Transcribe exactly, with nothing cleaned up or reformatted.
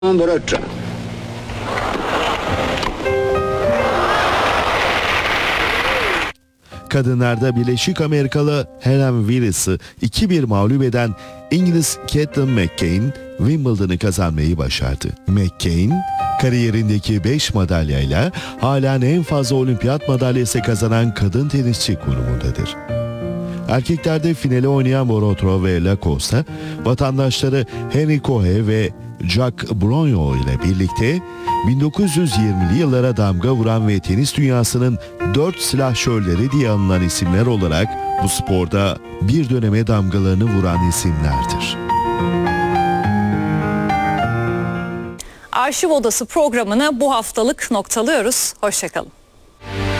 Derecha. Kadınlarda Birleşik Amerikalı Helen Willis'i iki bir mağlup eden İngiliz Caitlin McCain, Wimbledon'ı kazanmayı başardı. McCain, kariyerindeki beş madalyayla halen en fazla olimpiyat madalyası kazanan kadın tenisçi konumundadır. Erkeklerde finale oynayan Morotro ve Lacoste, vatandaşları Henry Cohe ve Jack Brogno ile birlikte bin dokuz yüz yirmili yıllara damga vuran ve tenis dünyasının dört silahşörleri diye anılan isimler olarak bu sporda bir döneme damgalarını vuran isimlerdir. Arşiv Odası programını bu haftalık noktalıyoruz. Hoşça kalın.